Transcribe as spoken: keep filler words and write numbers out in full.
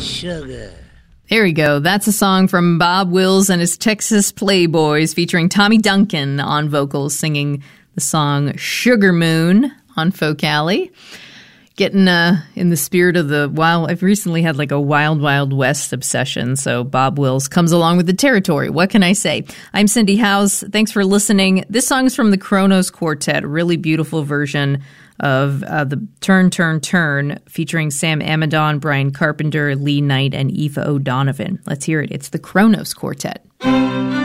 Sugar. There we go. That's a song from Bob Wills and his Texas Playboys featuring Tommy Duncan on vocals singing the song Sugar Moon on Folk Alley. Getting uh, in the spirit of the wild, I've recently had like a wild, wild west obsession. So Bob Wills comes along with the territory. What can I say? I'm Cindy Howes. Thanks for listening. This song is from the Kronos Quartet, a really beautiful version of uh, the Turn, Turn, Turn, featuring Sam Amidon, Brian Carpenter, Lee Knight, and Aoife O'Donovan. Let's hear it. It's the Kronos Quartet.